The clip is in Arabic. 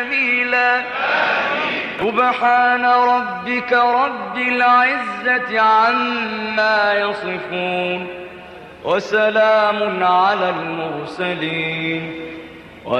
جميلا. سبحان ربك رب العزة عما يصفون وسلام على المرسلين